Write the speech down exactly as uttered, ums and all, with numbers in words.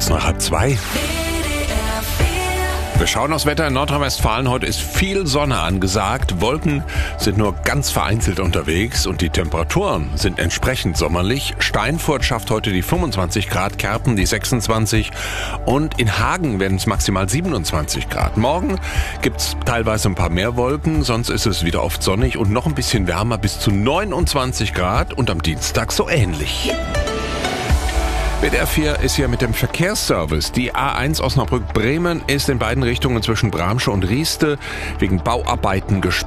Kurz nach halb zwei. Wir schauen aufs Wetter in Nordrhein-Westfalen. Heute ist viel Sonne angesagt. Wolken sind nur ganz vereinzelt unterwegs und die Temperaturen sind entsprechend sommerlich. Steinfurt schafft heute die fünfundzwanzig Grad, Kerpen die sechsundzwanzig und in Hagen werden es maximal siebenundzwanzig Grad. Morgen gibt's teilweise ein paar mehr Wolken, sonst ist es wieder oft sonnig und noch ein bisschen wärmer bis zu neunundzwanzig Grad und am Dienstag so ähnlich. B D R vier ist hier mit dem Verkehrsservice. Die A eins Osnabrück-Bremen ist in beiden Richtungen zwischen Bramsche und Rieste wegen Bauarbeiten gesperrt.